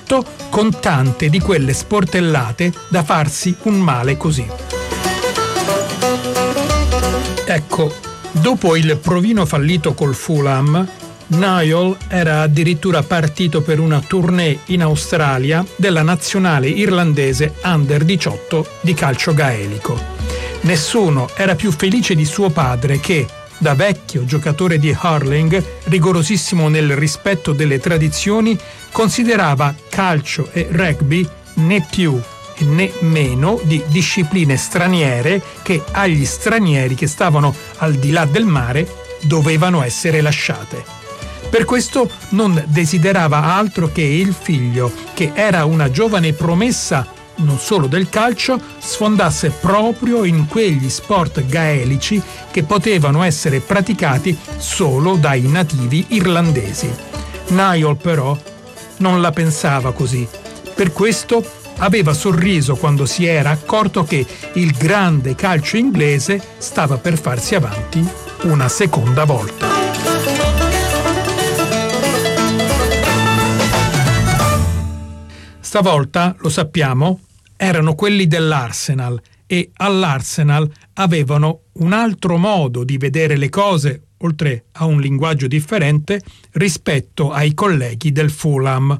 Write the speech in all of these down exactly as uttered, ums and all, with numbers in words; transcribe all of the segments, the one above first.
tutto con tante di quelle sportellate da farsi un male così. Ecco, dopo il provino fallito col Fulham, Niall era addirittura partito per una tournée in Australia della nazionale irlandese under diciotto di calcio gaelico. Nessuno era più felice di suo padre che, da vecchio giocatore di hurling, rigorosissimo nel rispetto delle tradizioni, considerava calcio e rugby né più né meno di discipline straniere che agli stranieri che stavano al di là del mare dovevano essere lasciate. Per questo non desiderava altro che il figlio, che era una giovane promessa non solo del calcio, sfondasse proprio in quegli sport gaelici che potevano essere praticati solo dai nativi irlandesi. Niall però non la pensava così. Per questo aveva sorriso quando si era accorto che il grande calcio inglese stava per farsi avanti una seconda volta. Stavolta, lo sappiamo, erano quelli dell'Arsenal e all'Arsenal avevano un altro modo di vedere le cose, oltre a un linguaggio differente, rispetto ai colleghi del Fulham.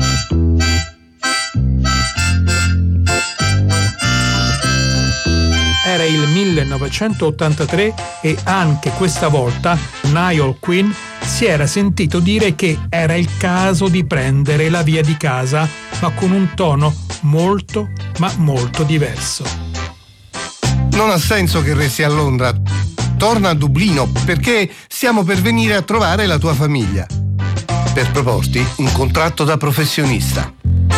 Era il millenovecentottantatré e anche questa volta Niall Quinn si era sentito dire che era il caso di prendere la via di casa, ma con un tono molto, ma molto diverso. Non ha senso che resti a Londra. Torna a Dublino, perché stiamo per venire a trovare la tua famiglia, per proporti un contratto da professionista.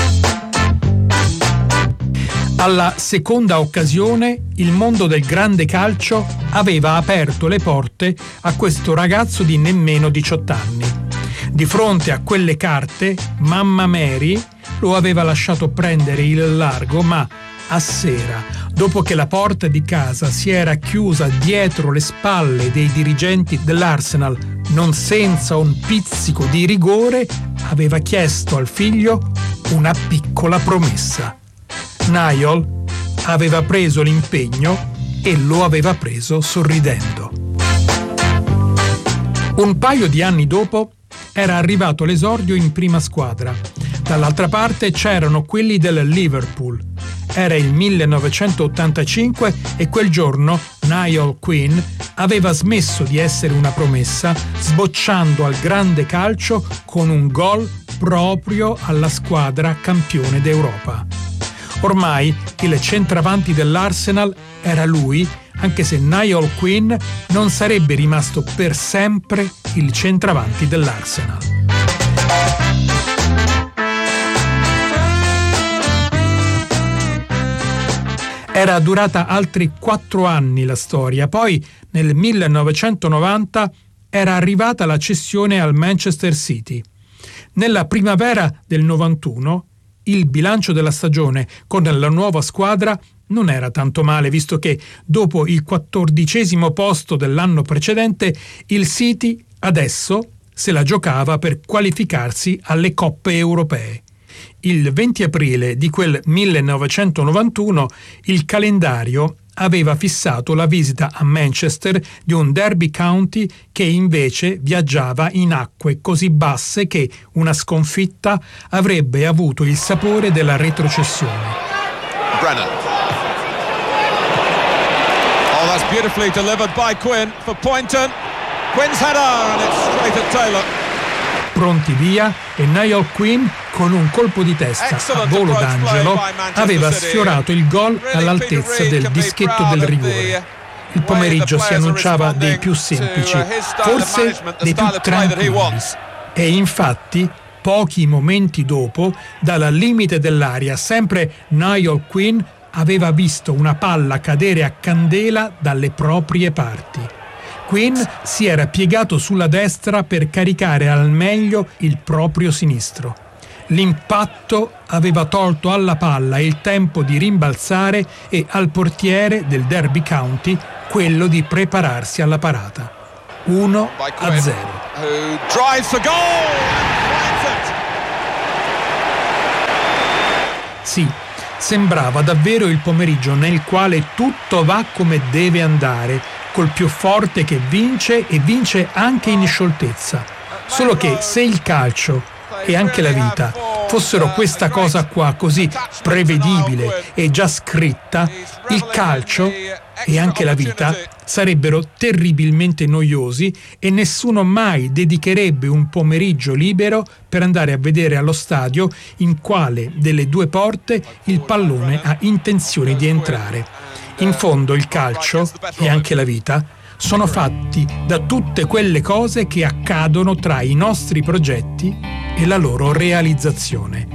Alla seconda occasione, il mondo del grande calcio aveva aperto le porte a questo ragazzo di nemmeno diciotto anni. Di fronte a quelle carte, mamma Mary lo aveva lasciato prendere il largo, ma a sera, dopo che la porta di casa si era chiusa dietro le spalle dei dirigenti dell'Arsenal, non senza un pizzico di rigore, aveva chiesto al figlio una piccola promessa. Niall aveva preso l'impegno e lo aveva preso sorridendo. Un paio di anni dopo era arrivato l'esordio in prima squadra. Dall'altra parte c'erano quelli del Liverpool. Era il millenovecentottantacinque e quel giorno Niall Quinn aveva smesso di essere una promessa, sbocciando al grande calcio con un gol proprio alla squadra campione d'Europa. Ormai il centravanti dell'Arsenal era lui, anche se Niall Quinn non sarebbe rimasto per sempre il centravanti dell'Arsenal. Era durata altri quattro anni la storia, poi nel millenovecentonovanta era arrivata la cessione al Manchester City. Nella primavera del novantuno il bilancio della stagione con la nuova squadra non era tanto male, visto che dopo il quattordicesimo posto dell'anno precedente il City adesso se la giocava per qualificarsi alle coppe europee. Il venti aprile di quel millenovecentonovantuno il calendario aveva fissato la visita a Manchester di un Derby County che invece viaggiava in acque così basse che una sconfitta avrebbe avuto il sapore della retrocessione. Brennan. Oh, that's beautifully delivered by Quinn for Poynton. Quinn's header and it's straight at Taylor. Pronti via e Niall Quinn con un colpo di testa a volo d'angelo aveva sfiorato il gol all'altezza del dischetto del rigore. Il pomeriggio si annunciava dei più semplici, forse dei più tranquilli. E infatti, pochi momenti dopo, dal limite dell'area, sempre Niall Quinn aveva visto una palla cadere a candela dalle proprie parti. Quinn si era piegato sulla destra per caricare al meglio il proprio sinistro. L'impatto aveva tolto alla palla il tempo di rimbalzare e al portiere del Derby County quello di prepararsi alla parata. uno a zero. Sì, sembrava davvero il pomeriggio nel quale tutto va come deve andare, col più forte che vince e vince anche in scioltezza. Solo che se il calcio e anche la vita fossero questa cosa qua così prevedibile e già scritta, il calcio e anche la vita sarebbero terribilmente noiosi e nessuno mai dedicherebbe un pomeriggio libero per andare a vedere allo stadio in quale delle due porte il pallone ha intenzione di entrare. In fondo il calcio e anche la vita sono fatti da tutte quelle cose che accadono tra i nostri progetti e la loro realizzazione.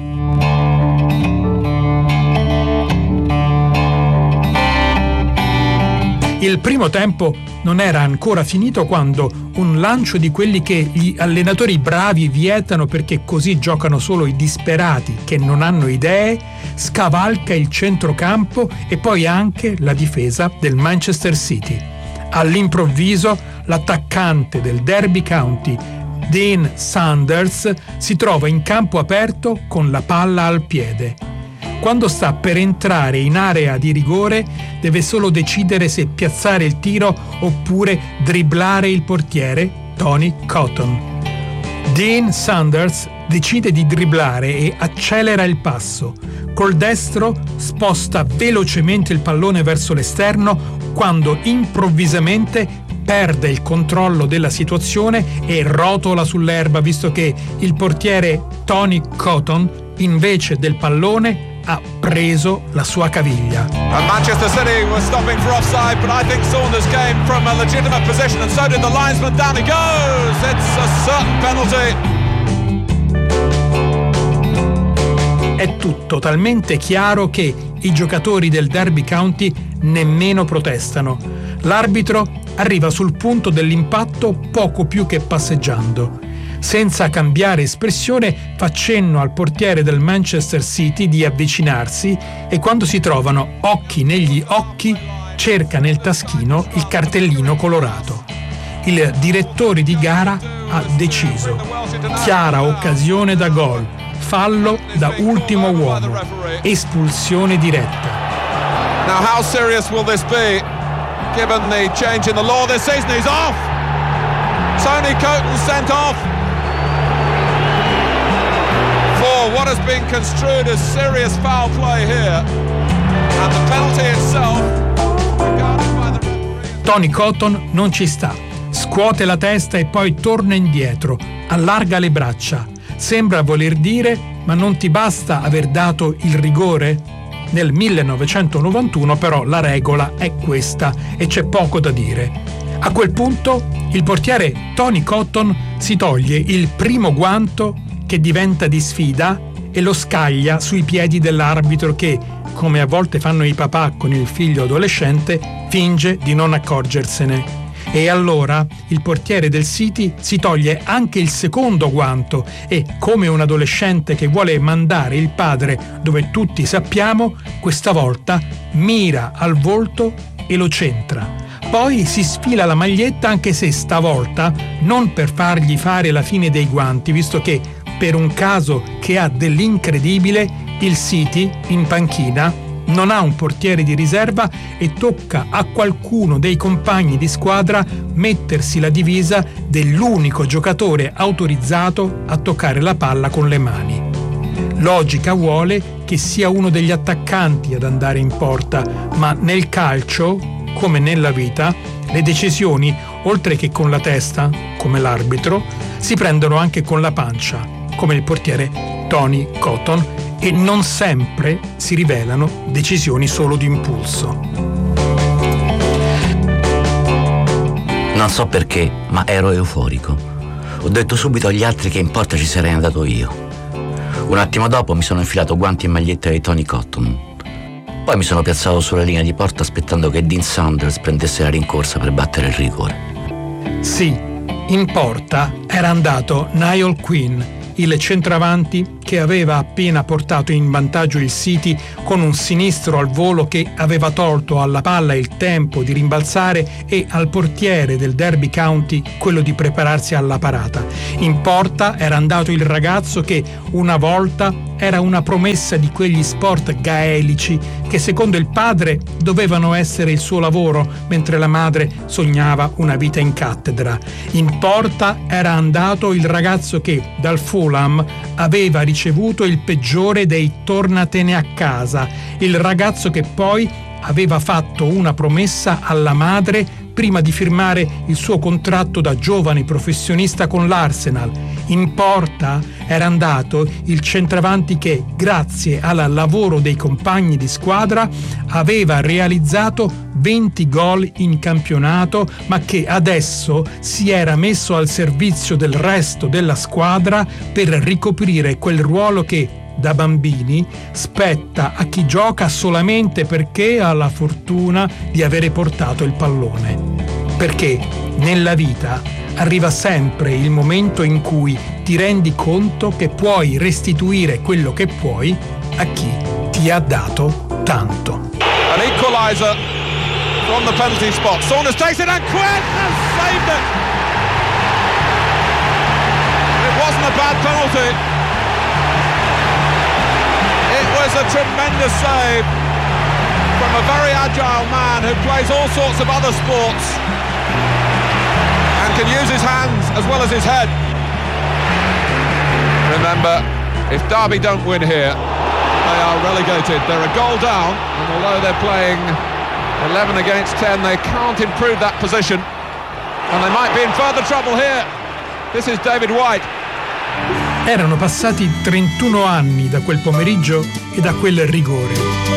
Il primo tempo non era ancora finito quando un lancio di quelli che gli allenatori bravi vietano perché così giocano solo i disperati che non hanno idee, scavalca il centrocampo e poi anche la difesa del Manchester City. All'improvviso l'attaccante del Derby County, Dean Saunders, si trova in campo aperto con la palla al piede. Quando sta per entrare in area di rigore, deve solo decidere se piazzare il tiro oppure dribblare il portiere Tony Cotton. Dean Saunders decide di dribblare e accelera il passo. Col destro sposta velocemente il pallone verso l'esterno quando improvvisamente perde il controllo della situazione e rotola sull'erba, visto che il portiere Tony Cotton, invece del pallone, ha preso la sua caviglia. And Manchester City was stopping for offside, but I think Saunders came from a legitimate position and so did the linesman. Down he goes. It's a certain penalty. È tutto talmente chiaro che i giocatori del Derby County nemmeno protestano. L'arbitro arriva sul punto dell'impatto poco più che passeggiando. Senza cambiare espressione fa cenno al portiere del Manchester City di avvicinarsi e quando si trovano occhi negli occhi cerca nel taschino il cartellino colorato. Il direttore di gara ha deciso. Chiara occasione da gol, fallo da ultimo uomo, espulsione diretta. Now how serious will this be given the change in the law this season? He's off. Tony Cotton sent off for what has been construed as serious foul play here, and the penalty itself regarded by the referee. Tony Cotton non ci sta, scuote la testa e poi torna indietro, allarga le braccia. Sembra voler dire: ma non ti basta aver dato il rigore? Nel millenovecentonovantuno però la regola è questa e c'è poco da dire. A quel punto il portiere Tony Cotton si toglie il primo guanto che diventa di sfida e lo scaglia sui piedi dell'arbitro che, come a volte fanno i papà con il figlio adolescente, finge di non accorgersene. E allora il portiere del City si toglie anche il secondo guanto e, come un adolescente che vuole mandare il padre dove tutti sappiamo, questa volta mira al volto e lo centra. Poi si sfila la maglietta, anche se stavolta non per fargli fare la fine dei guanti, visto che per un caso che ha dell'incredibile, il City in panchina non ha un portiere di riserva e tocca a qualcuno dei compagni di squadra mettersi la divisa dell'unico giocatore autorizzato a toccare la palla con le mani. Logica vuole che sia uno degli attaccanti ad andare in porta, ma nel calcio, come nella vita, le decisioni, oltre che con la testa, come l'arbitro, si prendono anche con la pancia, come il portiere Tony Cotton, e non sempre si rivelano decisioni solo di impulso. Non so perché, ma ero euforico. Ho detto subito agli altri che in porta ci sarei andato io. Un attimo dopo mi sono infilato guanti e maglietta di Tony Cotton. Poi mi sono piazzato sulla linea di porta aspettando che Dean Saunders prendesse la rincorsa per battere il rigore. Sì, in porta era andato Niall Quinn, il centravanti che aveva appena portato in vantaggio il City con un sinistro al volo che aveva tolto alla palla il tempo di rimbalzare e al portiere del Derby County quello di prepararsi alla parata. In porta era andato il ragazzo che una volta era una promessa di quegli sport gaelici che secondo il padre dovevano essere il suo lavoro, mentre la madre sognava una vita in cattedra. In porta era andato il ragazzo che dal Fulham aveva ricevuto il peggiore dei tornatene a casa, il ragazzo che poi aveva fatto una promessa alla madre prima di firmare il suo contratto da giovane professionista con l'Arsenal. In porta era andato il centravanti che, grazie al lavoro dei compagni di squadra, aveva realizzato venti gol in campionato, ma che adesso si era messo al servizio del resto della squadra per ricoprire quel ruolo che, da bambini, spetta a chi gioca solamente perché ha la fortuna di avere portato il pallone. Perché nella vita arriva sempre il momento in cui ti rendi conto che puoi restituire quello che puoi a chi ti ha dato tanto. An equaliser from the penalty spot. Saunders takes it and Quinn has saved it. It wasn't a bad penalty. It was a tremendous save from a very agile man who plays all sorts of other sports and can use his hands as well as his head. Remember, if Derby don't win here, they are relegated. They're a goal down, and although they're playing eleven against ten, they can't improve that position, and they might be in further trouble here. This is David White. Erano passati trentuno anni da quel pomeriggio e da quel rigore.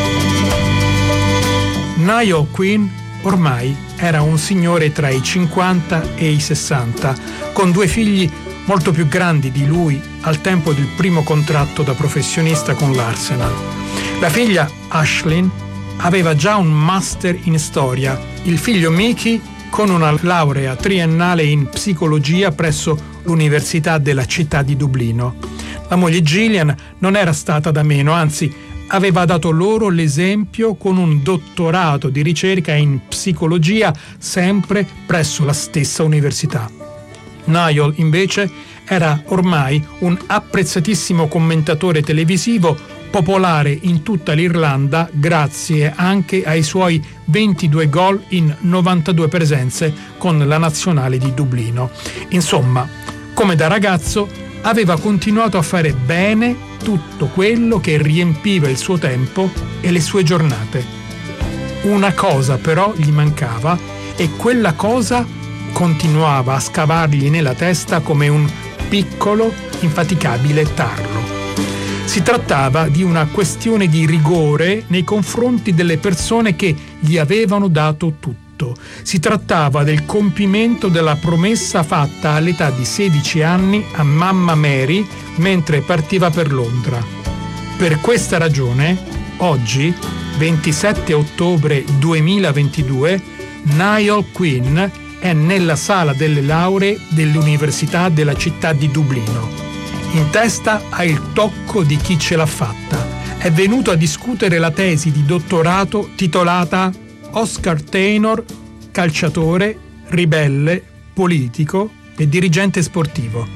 Niall Quinn ormai era un signore tra i cinquanta e i sessanta, con due figli molto più grandi di lui al tempo del primo contratto da professionista con l'Arsenal. La figlia Aisling aveva già un master in storia, il figlio Mickey con una laurea triennale in psicologia presso l'Università della città di Dublino. La moglie Gillian non era stata da meno, anzi aveva dato loro l'esempio con un dottorato di ricerca in psicologia sempre presso la stessa università. Niall invece era ormai un apprezzatissimo commentatore televisivo popolare in tutta l'Irlanda grazie anche ai suoi ventidue gol in novantadue presenze con la nazionale di Dublino. Insomma, come da ragazzo aveva continuato a fare bene tutto quello che riempiva il suo tempo e le sue giornate. Una cosa però gli mancava e quella cosa continuava a scavargli nella testa come un piccolo, infaticabile tarlo. Si trattava di una questione di rigore nei confronti delle persone che gli avevano dato tutto. Si trattava del compimento della promessa fatta all'età di sedici anni a mamma Mary mentre partiva per Londra. Per questa ragione, oggi, ventisette ottobre duemilaventidue, Niall Quinn è nella sala delle lauree dell'Università della città di Dublino. In testa ha il tocco di chi ce l'ha fatta. È venuto a discutere la tesi di dottorato titolata Oscar Taylor, calciatore, ribelle, politico e dirigente sportivo.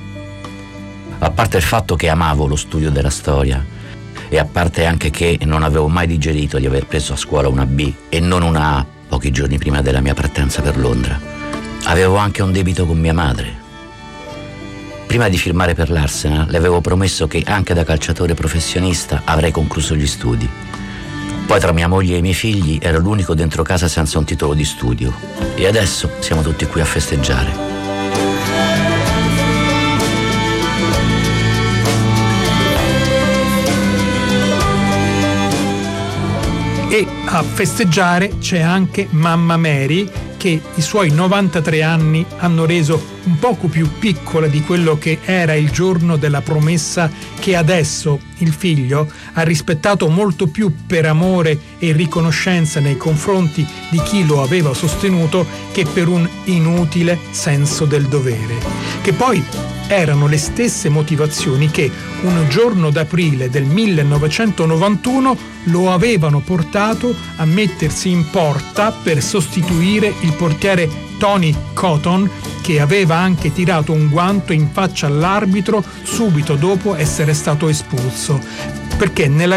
A parte il fatto che amavo lo studio della storia e a parte anche che non avevo mai digerito di aver preso a scuola una B e non una A pochi giorni prima della mia partenza per Londra, avevo anche un debito con mia madre. Prima di firmare per l'Arsenal le avevo promesso che anche da calciatore professionista avrei concluso gli studi. Poi tra mia moglie e i miei figli ero l'unico dentro casa senza un titolo di studio. E adesso siamo tutti qui a festeggiare. E a festeggiare c'è anche mamma Mary, che i suoi novantatré anni hanno reso un poco più piccola di quello che era il giorno della promessa che adesso il figlio ha rispettato molto più per amore e riconoscenza nei confronti di chi lo aveva sostenuto che per un inutile senso del dovere. Che poi erano le stesse motivazioni che un giorno d'aprile del millenovecentonovantuno lo avevano portato a mettersi in porta per sostituire il portiere Tony Cotton, che aveva anche tirato un guanto in faccia all'arbitro subito dopo essere stato espulso, perché nella